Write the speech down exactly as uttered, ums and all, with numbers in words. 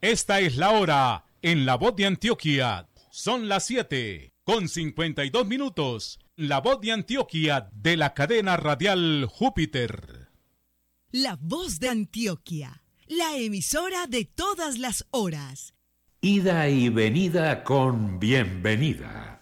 Esta es la hora en La Voz de Antioquia. Son las siete con cincuenta y dos minutos. La Voz de Antioquia de la cadena radial Júpiter. La Voz de Antioquia, la emisora de todas las horas. Ida y venida con bienvenida.